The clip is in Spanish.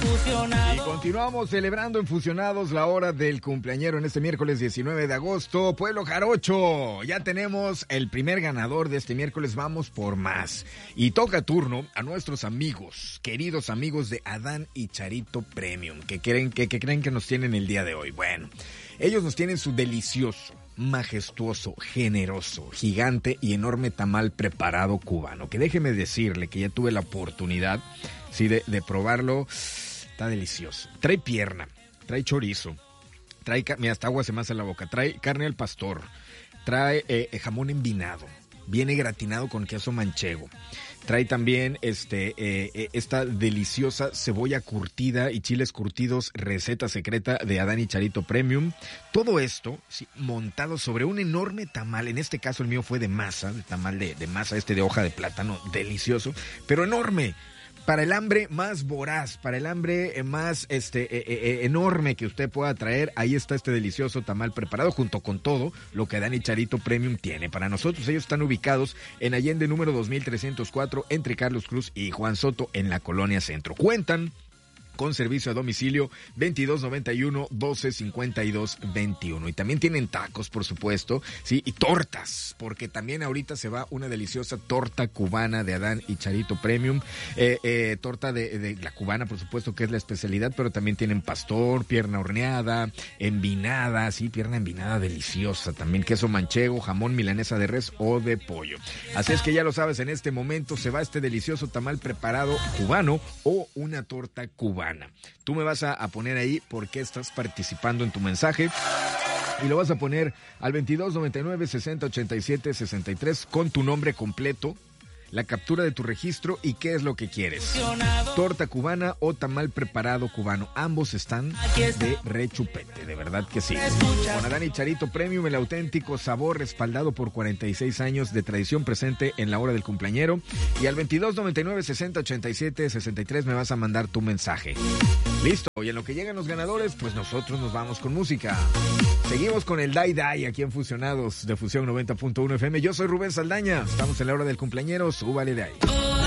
Y continuamos celebrando en Fusionados la hora del cumpleañero en este miércoles 19 de agosto. Pueblo Jarocho, ya tenemos el primer ganador de este miércoles, vamos por más. Y toca turno a nuestros amigos, queridos amigos de Adán y Charito Premium, que creen que nos tienen el día de hoy. Bueno, ellos nos tienen su delicioso, majestuoso, generoso, gigante y enorme tamal preparado cubano, que déjeme decirle que ya tuve la oportunidad, sí, de probarlo. Está delicioso. Trae pierna, trae chorizo, mira, hasta agua se me hace en la boca, trae carne al pastor, trae jamón envinado, viene gratinado con queso manchego. Trae también esta deliciosa cebolla curtida y chiles curtidos, receta secreta de Adán y Charito Premium. Todo esto, sí, montado sobre un enorme tamal. En este caso el mío fue de masa, de tamal de masa, de hoja de plátano, delicioso, pero enorme. Para el hambre más voraz, para el hambre más enorme que usted pueda traer, ahí está este delicioso tamal preparado junto con todo lo que Adán y Charito Premium tiene. Para nosotros, ellos están ubicados en Allende número 2304, entre Carlos Cruz y Juan Soto, en la Colonia Centro. Cuentan con servicio a domicilio 2291-1252-21. Y también tienen tacos, por supuesto, sí, y tortas, porque también ahorita se va una deliciosa torta cubana de Adán y Charito Premium. Torta de la cubana, por supuesto, que es la especialidad, pero también tienen pastor, pierna horneada, envinada, sí, pierna envinada deliciosa, también queso manchego, jamón milanesa de res o de pollo. Así es que ya lo sabes, en este momento se va este delicioso tamal preparado cubano o una torta cubana. Tú me vas a poner ahí por qué estás participando en tu mensaje y lo vas a poner al 2299-6087-63 con tu nombre completo, la captura de tu registro y qué es lo que quieres. Torta cubana o tamal preparado cubano. Ambos están de rechupete, de verdad que sí. Con Adán y Charito Premium, el auténtico sabor respaldado por 46 años de tradición presente en la hora del cumpleañero. Y al 2299-6087-63 me vas a mandar tu mensaje. Listo, y en lo que llegan los ganadores, pues nosotros nos vamos con música. Seguimos con el Dai Dai aquí en Fusionados de Fusión 90.1 FM. Yo soy Rubén Saldaña, estamos en la hora del cumpleañero, súbale de ahí.